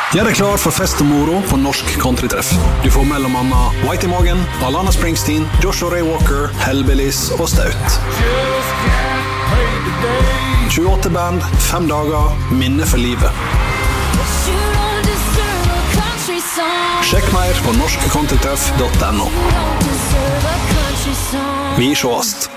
Gjør deg klar for fest og moro på Norsk Countrytreff. Du får mellom annet Whitey Morgan, Alana Springsteen, Joshua Ray Walker, Hellbillies og Staut. 28 band, 5 dager, minne for livet. Sjekk mer på norskcountrytreff.no. Vi sjåast.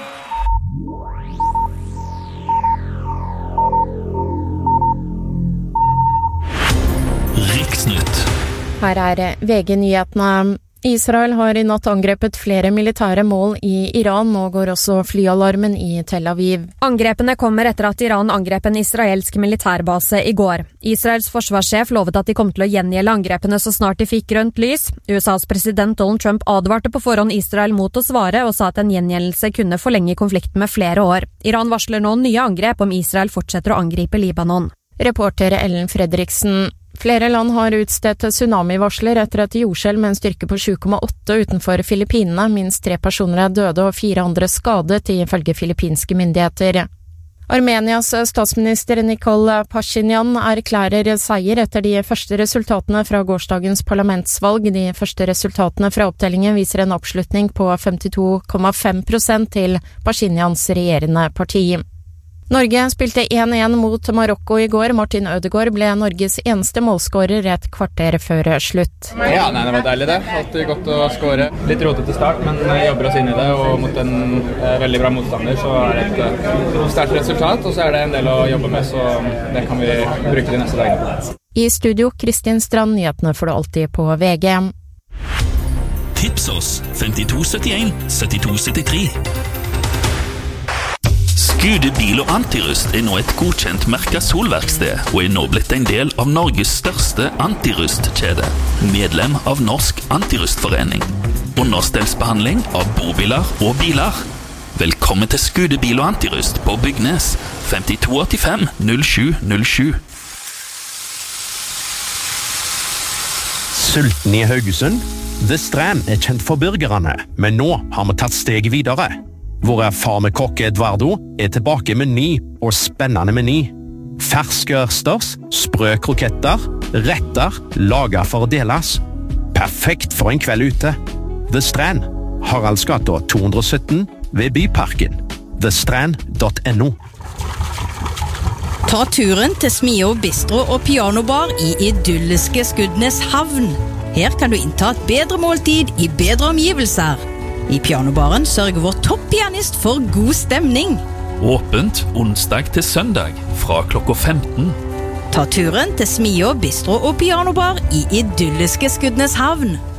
Riksnytt. Her VG-nyhetene. Israel har I natt angrepet flere militære mål I Iran. Nå går også flyalarmen I Tel Aviv. Angrepene kommer etter at Iran angrep en israelsk militærbase I går. Israels forsvarssjef lovet at de kom til å gjengjelde angrepene så snart de fikk grønt lys. USAs president Donald Trump advarte på forhånd Israel mot å svare og sa at en gjengjeldelse kunne forlenge konflikten med flere år. Iran varsler nå nye angrep om Israel fortsetter å angripe Libanon. Reporter Ellen Fredriksen. Flere land har utstedt tsunamivarsler etter et jordskjelv med en styrke på 7,8 utenfor Filippinene. Minst 3 personer døde og 4 andre skadet ifølge filippinske myndigheter. Armenias statsminister Nikol Pashinyan erklærer seier etter de første resultatene fra gårsdagens parlamentsvalg. De første resultatene fra opptellingen viser en oppslutning på 52,5% til Pashinyans regjerende parti. Norge spilte 1-1 mot Marokko I går. Martin Ødegaard ble Norges eneste målskårer et kvarter før slutt. Ja, det var deilig det. Alltid godt å skåre. Litt rotet til start, men jobber oss inn I det, og mot en veldig bra motstander så det et sterkt resultat, og så det en del å jobbe med, så det kan vi bruke de neste dagene. I studio, Kristin Strand, nyhetene får du alltid på VG. Tips oss 5271 7273. Skude bil og antirust nå et godkjent merket solverksted og nå blitt en del av Norges største antirustkjede. Medlem av Norsk Antirustforening. Understellsbehandling av bobiler og biler. Velkommen til Skude bil og antirust på Bygnes 5285 0707. Sulten I Haugesund? The Strand kjent for burgerne, men nå har vi tatt steget videre. Vår erfarne kokk Eduardo tilbake med ny og spennende meny. Ferske ørsters, sprø kroketter, retter, laget for å deles. Perfekt for en kveld ute. The Strand, Haraldsgata 217 ved Byparken. thestrand.no. Ta turen til Smio Bistro og Pianobar I idylliske Skudenes havn. Her kan du innta et bedre måltid I bedre omgivelser. I pianobaren sørger vår topppianist for god stemning. Åpent onsdag til søndag fra klokka 15. Ta turen til Smio Bistro og Pianobar I idylliske Skudenes havn.